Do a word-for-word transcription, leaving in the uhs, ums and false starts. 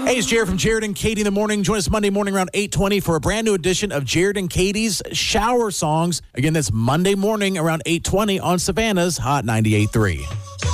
Hey, it's Jared from Jared and Katie in the morning. Join us Monday morning around eight twenty for a brand new edition of Jared and Katie's Shower Songs. Again, that's Monday morning around eight twenty on Savannah's Hot ninety-eight point three.